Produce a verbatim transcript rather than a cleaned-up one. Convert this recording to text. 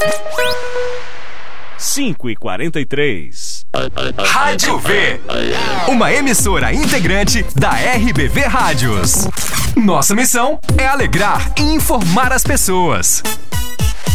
cinco e quarenta e três. Rádio V, uma emissora integrante da R B V Rádios. Nossa missão é alegrar e informar as pessoas.